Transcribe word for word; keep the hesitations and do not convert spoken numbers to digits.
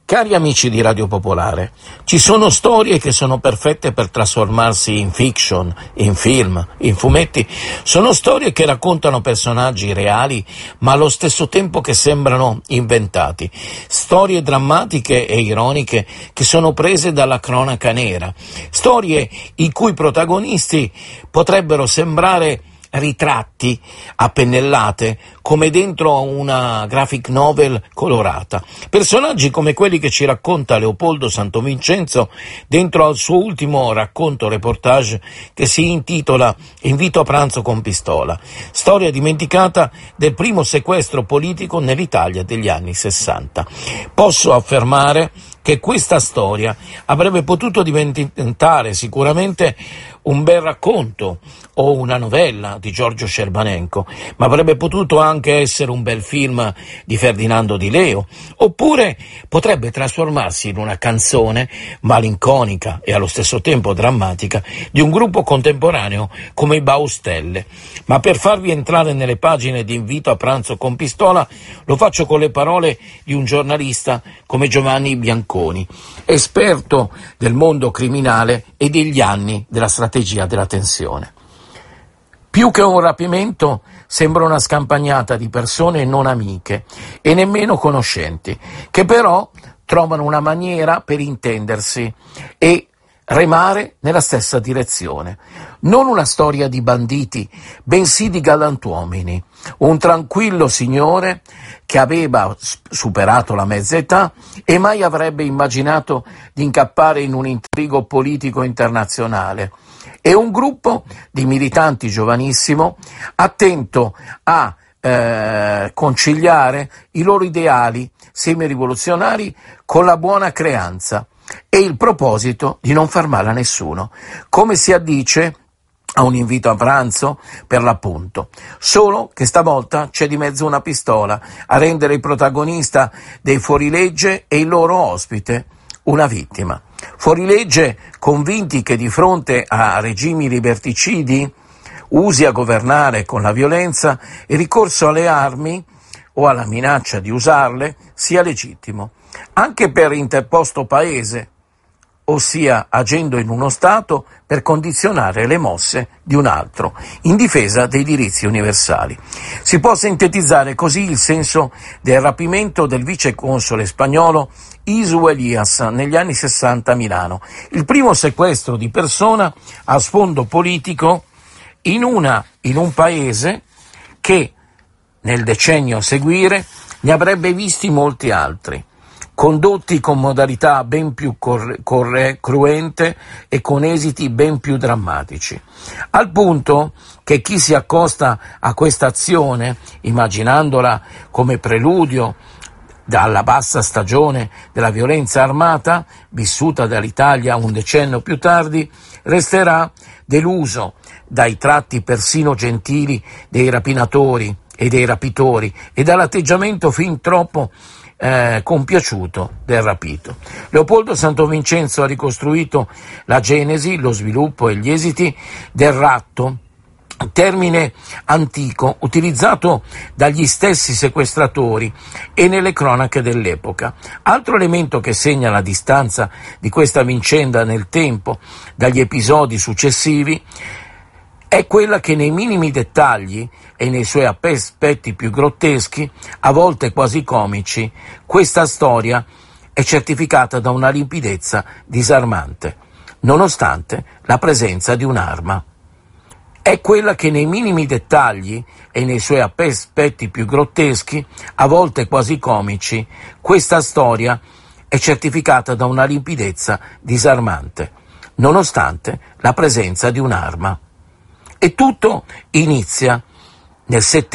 Cari amici di Radio Popolare, ci sono storie che sono perfette per trasformarsi in fiction, in film, in fumetti. Sono storie che raccontano personaggi reali, ma allo stesso tempo che sembrano inventati. Storie drammatiche e ironiche che sono prese dalla cronaca nera. Storie i cui protagonisti potrebbero sembrare ritratti a pennellate come dentro una graphic novel colorata, personaggi come quelli che ci racconta Leopoldo Santovincenzo dentro al suo ultimo racconto reportage che si intitola Invito a pranzo con pistola, storia dimenticata del primo sequestro politico nell'Italia degli anni sessanta. Posso affermare che questa storia avrebbe potuto diventare sicuramente un bel racconto o una novella di Giorgio Scerbanenko, ma avrebbe potuto anche essere un bel film di Ferdinando Di Leo, oppure potrebbe trasformarsi in una canzone malinconica e allo stesso tempo drammatica di un gruppo contemporaneo come i Baustelle. Ma per farvi entrare nelle pagine di Invito a pranzo con pistola lo faccio con le parole di un giornalista come Giovanni Bianconi, esperto del mondo criminale e degli anni della strategia della tensione. Più che un rapimento sembra una scampagnata di persone non amiche e nemmeno conoscenti, che però trovano una maniera per intendersi e remare nella stessa direzione. Non una storia di banditi, bensì di galantuomini. Un tranquillo signore che aveva superato la mezza età e mai avrebbe immaginato di incappare in un intrigo politico internazionale. E un gruppo di militanti giovanissimo attento a eh, conciliare i loro ideali semi-rivoluzionari con la buona creanza e il proposito di non far male a nessuno, come si addice a un invito a pranzo per l'appunto, solo che stavolta c'è di mezzo una pistola a rendere il protagonista dei fuorilegge e il loro ospite una vittima. Fuorilegge convinti che di fronte a regimi liberticidi, usi a governare con la violenza, il ricorso alle armi o alla minaccia di usarle sia legittimo, anche per interposto paese, ossia agendo in uno Stato per condizionare le mosse di un altro, in difesa dei diritti universali. Si può sintetizzare così il senso del rapimento del viceconsole spagnolo Isu Elias negli anni sessanta a Milano, il primo sequestro di persona a sfondo politico in, una, in un paese che nel decennio a seguire ne avrebbe visti molti altri, condotti con modalità ben più corre, corre, cruente e con esiti ben più drammatici, al punto che chi si accosta a questa azione, immaginandola come preludio dalla bassa stagione della violenza armata vissuta dall'Italia un decennio più tardi, resterà deluso dai tratti persino gentili dei rapinatori e dei rapitori e dall'atteggiamento fin troppo Eh, compiaciuto del rapito. Leopoldo Santovincenzo ha ricostruito la genesi, lo sviluppo e gli esiti del ratto, termine antico utilizzato dagli stessi sequestratori e nelle cronache dell'epoca. Altro elemento che segna la distanza di questa vicenda nel tempo dagli episodi successivi è quella che nei minimi dettagli e nei suoi aspetti più grotteschi, a volte quasi comici, questa storia è certificata da una limpidezza disarmante, nonostante la presenza di un'arma. È quella che nei minimi dettagli e nei suoi aspetti più grotteschi, a volte quasi comici, questa storia è certificata da una limpidezza disarmante, nonostante la presenza di un'arma. E tutto inizia nel settembre